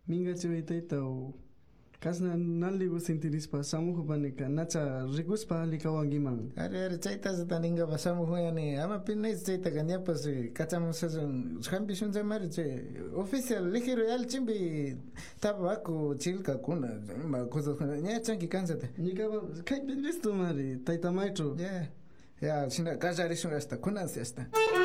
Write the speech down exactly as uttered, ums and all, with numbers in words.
Minga tau kasna naligu sintirispa samuhupanika nacha rikuspa likawangimang. Are are chaita zataninga pasamuhu yani ama pinais chaita kanya pas kachamos son champion zamar che oficial ligi real chimbi tabaco chilka kuna ma cosas nya chanki kansate. Nika kai pinlisto mari taita maitro. Yeah. Ya sina kasari sunasta kuna siesta.